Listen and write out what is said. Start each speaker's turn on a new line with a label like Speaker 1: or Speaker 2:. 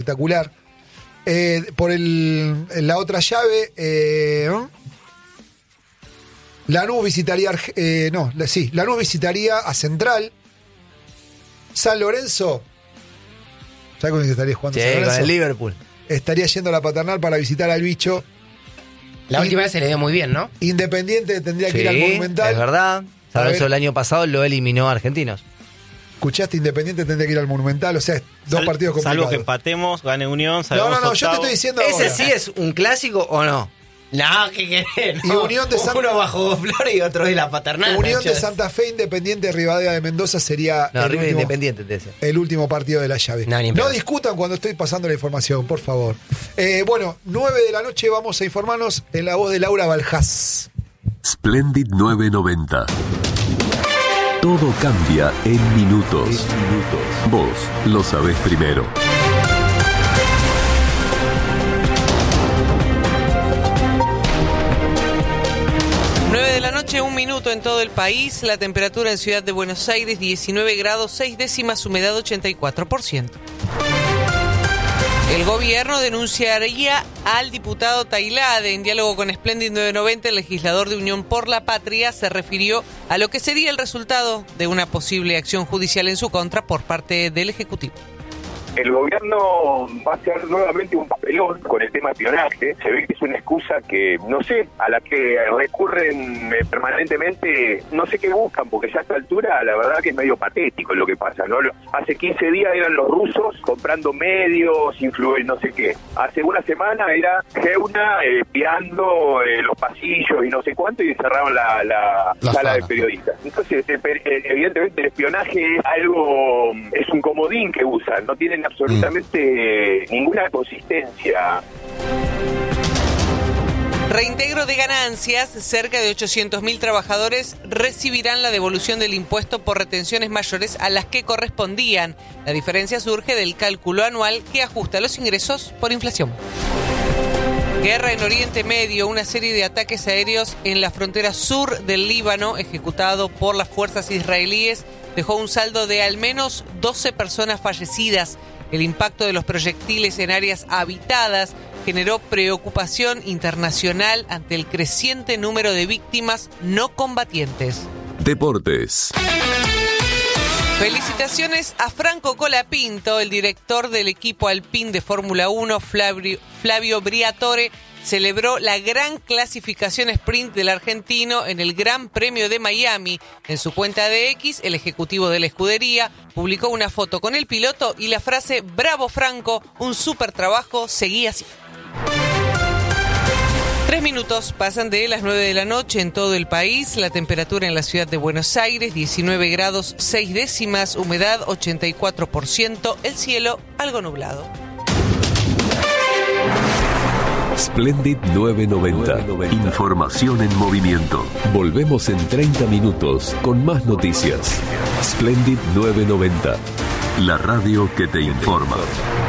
Speaker 1: espectacular. Por la otra llave, ¿no? Lanús visitaría Lanús visitaría a Central. San Lorenzo, ¿sabes con quién estaría jugando San Lorenzo?
Speaker 2: Con el Liverpool.
Speaker 1: Estaría yendo a la Paternal para visitar al bicho.
Speaker 3: La última vez se le dio muy bien, ¿no?
Speaker 1: Independiente tendría que ir al Monumental.
Speaker 2: Es verdad. San Lorenzo el año pasado lo eliminó a Argentinos.
Speaker 1: ¿Escuchaste? Independiente tendría que ir al Monumental. O sea, dos partidos complicados.
Speaker 4: Salvo que empatemos, gane Unión,
Speaker 1: No, yo te estoy diciendo
Speaker 2: ¿Ese
Speaker 1: ahora.
Speaker 2: sí es un clásico o no?
Speaker 3: No, ¿qué querés?
Speaker 1: Y Unión de
Speaker 3: Uno bajo Flores y otro de la Paternal.
Speaker 1: Unión de Santa Fe, Independiente, Rivadavia de Mendoza sería
Speaker 2: River Independiente, te decía.
Speaker 1: el último partido de la llave. No discutan cuando estoy pasando la información, por favor. 9 de la noche vamos a informarnos en la voz de Laura Baljás.
Speaker 5: Splendid 990. Todo cambia en minutos. Vos lo sabés primero.
Speaker 6: 1 minuto en todo el país. La temperatura en Ciudad de Buenos Aires 19 grados 6 décimas, humedad 84%. El gobierno denunciaría al diputado Tailade. En diálogo con Splendid 990, el legislador de Unión por la Patria se refirió a lo que sería el resultado de una posible acción judicial en su contra por parte del Ejecutivo.
Speaker 7: El gobierno va a hacer nuevamente un papelón con el tema espionaje. Se ve que es una excusa que, no sé, a la que recurren permanentemente. No sé qué buscan, porque ya a esta altura la verdad que es medio patético lo que pasa, ¿no? Hace 15 días eran los rusos comprando medios, no sé qué. Hace una semana era Geuna espiando los pasillos y no sé cuánto, y cerraron la sala de periodistas. Entonces, evidentemente el espionaje es un comodín que usan, no tienen absolutamente ninguna consistencia.
Speaker 6: Reintegro de ganancias. Cerca de 800.000 trabajadores recibirán la devolución del impuesto por retenciones mayores a las que correspondían. La diferencia surge del cálculo anual que ajusta los ingresos por inflación. Guerra en Oriente Medio. Una serie de ataques aéreos en la frontera sur del Líbano, ejecutado por las fuerzas israelíes, dejó un saldo de al menos 12 personas fallecidas. El impacto de los proyectiles en áreas habitadas generó preocupación internacional ante el creciente número de víctimas no combatientes.
Speaker 5: Deportes.
Speaker 6: Felicitaciones a Franco Colapinto. El director del equipo Alpine de Fórmula 1, Flavio Briatore, celebró la gran clasificación sprint del argentino en el Gran Premio de Miami. En su cuenta de X, el ejecutivo de la escudería publicó una foto con el piloto y la frase "Bravo Franco, un súper trabajo, seguí así". 3 minutos pasan de las 9 de la noche en todo el país. La temperatura en la ciudad de Buenos Aires 19 grados 6 décimas, humedad 84%, el cielo algo nublado.
Speaker 5: Splendid 990. Información en movimiento. Volvemos en 30 minutos con más noticias. Splendid 990. La radio que te informa.